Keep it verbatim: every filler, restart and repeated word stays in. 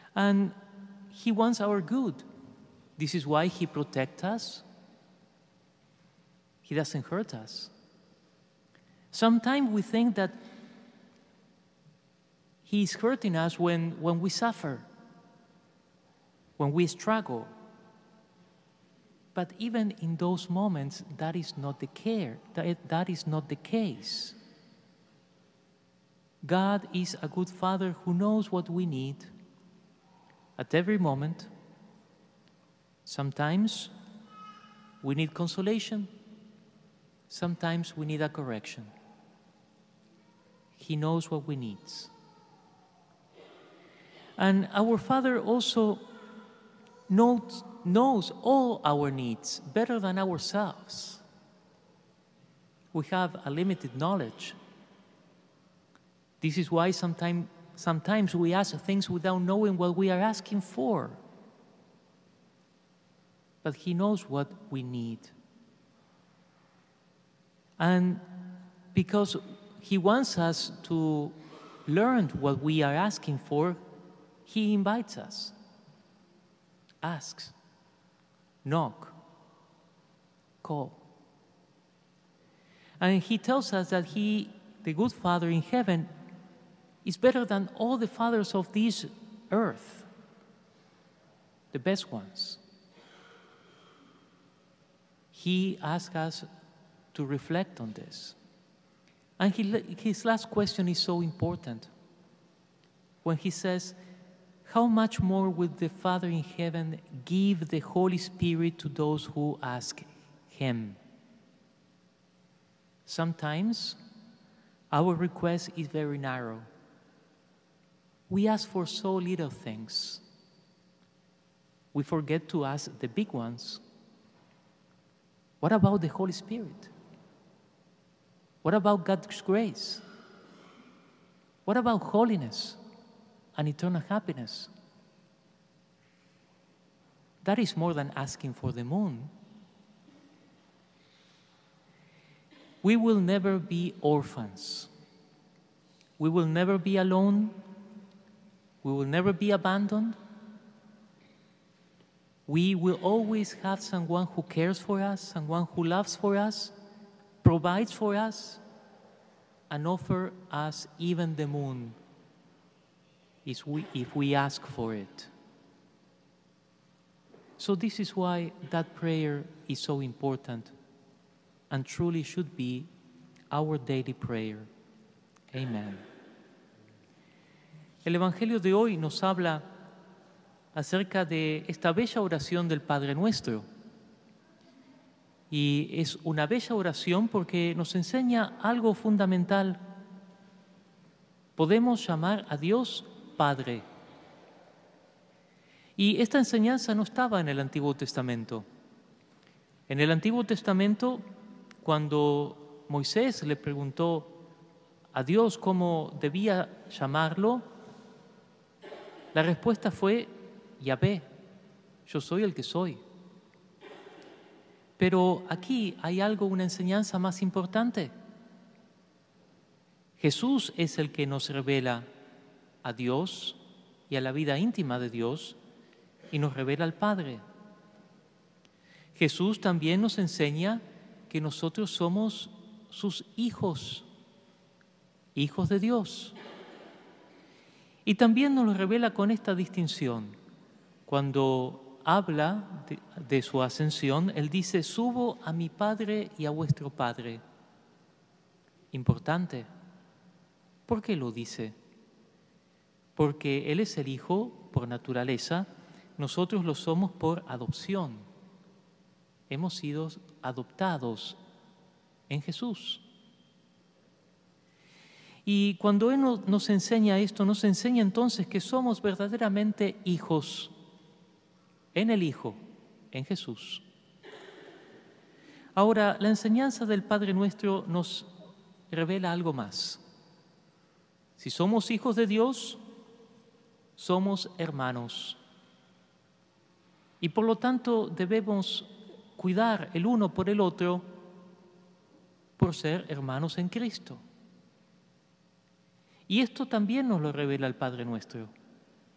And He wants our good. This is why He protects us. He doesn't hurt us. Sometimes we think that He is hurting us when, when we suffer, when we struggle. But even in those moments, that is not the care. That, that is not the case. God is a good Father who knows what we need at every moment. Sometimes we need consolation. Sometimes we need a correction. He knows what we need. And our Father also knows, knows all our needs better than ourselves. We have a limited knowledge. This is why sometime, sometimes we ask things without knowing what we are asking for. But He knows what we need. And because He wants us to learn what we are asking for, He invites us. Asks, knock, call. And He tells us that He, the good Father in heaven, is better than all the fathers of this earth, the best ones. He asks us to reflect on this. And he, his last question is so important. When He says, how much more will the Father in heaven give the Holy Spirit to those who ask Him? Sometimes our request is very narrow. We ask for so little things. We forget to ask the big ones. What about the Holy Spirit? What about God's grace? What about holiness and eternal happiness? That is more than asking for the moon. We will never be orphans. We will never be alone. We will never be abandoned. We will always have someone who cares for us, someone who loves for us, provides for us, and offers us even the moon if we, if we ask for it. So this is why that prayer is so important and truly should be our daily prayer. Amen. El Evangelio de hoy nos habla acerca de esta bella oración del Padre Nuestro. Y es una bella oración porque nos enseña algo fundamental. Podemos llamar a Dios Padre. Y esta enseñanza no estaba en el Antiguo Testamento. En el Antiguo Testamento, cuando Moisés le preguntó a Dios cómo debía llamarlo, la respuesta fue, Yahvé, yo soy el que soy. Pero aquí hay algo, una enseñanza más importante. Jesús es el que nos revela a Dios y a la vida íntima de Dios y nos revela al Padre. Jesús también nos enseña que nosotros somos sus hijos, hijos de Dios. Y también nos lo revela con esta distinción. Cuando habla de, de su ascensión, Él dice, subo a mi Padre y a vuestro Padre. Importante. ¿Por qué lo dice? Porque Él es el Hijo por naturaleza, nosotros lo somos por adopción. Hemos sido adoptados en Jesús. Y cuando Él nos enseña esto, nos enseña entonces que somos verdaderamente hijos en el Hijo, en Jesús. Ahora, la enseñanza del Padre Nuestro nos revela algo más. Si somos hijos de Dios, somos hermanos. Y por lo tanto debemos cuidar el uno por el otro por ser hermanos en Cristo. Y esto también nos lo revela el Padre Nuestro.